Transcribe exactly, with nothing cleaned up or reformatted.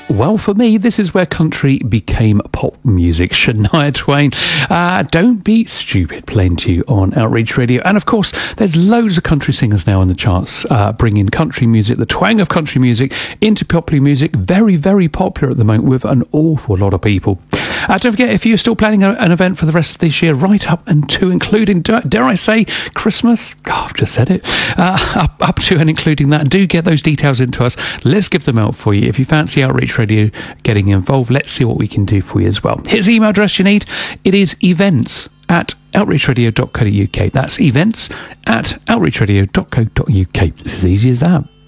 Well, for me, this is where country became pop music. Shania Twain, uh, Don't Be Stupid, playing to you on Outreach Radio. And of course, there's loads of country singers now in the charts, uh, bringing country music, the twang of country music, into popular music. Very, very popular at the moment with an awful lot of people. Uh, don't forget, if you're still planning a, an event for the rest of this year, right up and to including, dare I say, Christmas? Oh, I've just said it. Uh, up, up to and including that. Do get those details into us. Let's give them out for you. If you fancy Outreach Radio getting involved, let's see what we can do for you as well. Here's the email address you need. It is events at outreachradio dot co dot uk. That's events at outreachradio dot co dot uk. It's as easy as that.